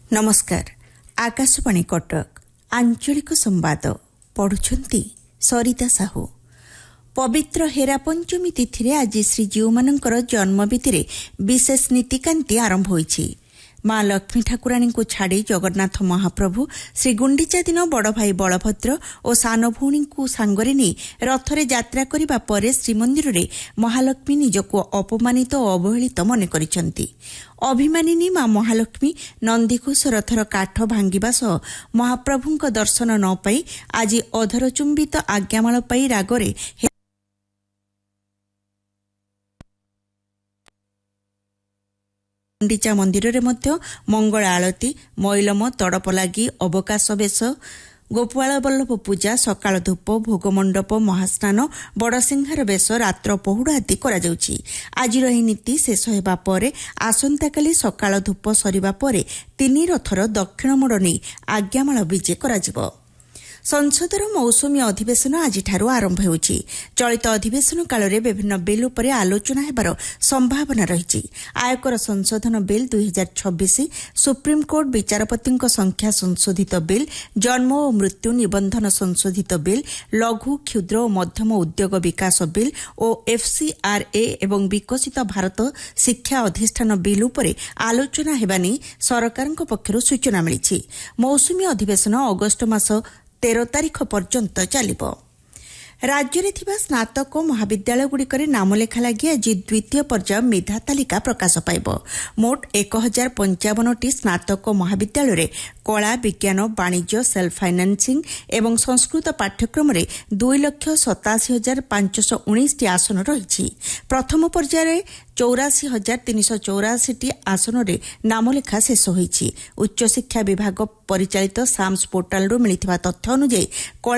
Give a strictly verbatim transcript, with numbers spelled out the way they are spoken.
नमस्कार। आकाशवाणी कटक आंचलिक संवाद पढ़ुछंती सरिता साहू। पवित्र हेरा पंचमी तिथि आज श्रीजीव मानकर जन्मविधि विशेष नीतिकांति आरंभ होईछि। माँ लक्ष्मी ठाकुराणी को छाड़ी जगन्नाथ महाप्रभु श्री गुंडीचा दिन बड़ भाई बलभद्र और सान भौणी को सांगरे नहीं रथरे यात्रा करिबा परे श्रीमंदिर रे महालक्ष्मी निजको अपमानित और अवहेलित मन करिसंती। अभिमानिनी माँ महालक्ष्मी नंदीघोष रथर काठ भांगिबा सह महाप्रभुंक दर्शन न पाई आज अधरचुंबित आज्ञामाल पाई रागरे गुंडीचा मंदिर रे मध्य मंगल आलती मैलम तड़प लगी अवकाश बेश गोपाल बल्लभ पूजा सकाळ धूप भोगमंडप महास्नान बड़सिंहार बेश रात्र पहुड़ आदि करा जाउछि। आज रही नीति शेष हेबा परे आसंता काली सकाळ धूप सरिबा परे तीन रथर दक्षिण मोड़ नहीं आज्ञामाल विजे करा जिवो। संसदर मौसुमी अधिवेशन आज आरंभ होउछि। चलित अधिवेशन काल रे विभिन्न बिल उपरे आलोचना हेबार संभावना रहिछि। आयकर संशोधन बिल दुई हजार छब्बीस, सुप्रीमकोर्ट विचारपतिंक संख्या संशोधित बिल, जन्म और मृत्यु निबंधन संशोधित बिल, लघु क्षुद्र और मध्यम उद्योग विकास बिल और एफसीआरए एवं विकसित भारत शिक्षा अधिष्ठान बिल उपरे आलोचना हेबानी सरकारक पक्षरु सूचना मिलिछि। मौसुमी अधिवेशन अगस्त मास तेरह तारीख पर्यंत चलिबो। राज्य में थिबा स्नातक महाविद्यालय गुड़िकरे नाम लेखा लगी आज द्वितीय पर्याय मेधा तालिका प्रकाश पाइब। मोट एक हजार पंचावन टी स्नातक महाविद्यालय रे कला विज्ञान वाणिज्य सेल्फ फाइनान्सिंग एवं संस्कृत पाठ्यक्रम रे दुई लक्ष सतासी हजार पांचश उन्नीस टी आसन रही। प्रथम पर्याय चौरासी हजार तीन सौ चौरासी टी आसन रे नामलेखा शेष होईछि। उच्च शिक्षा विभाग परिचालित साम्स पोर्टाल रू मिलिथिबा तथ्य अनुसार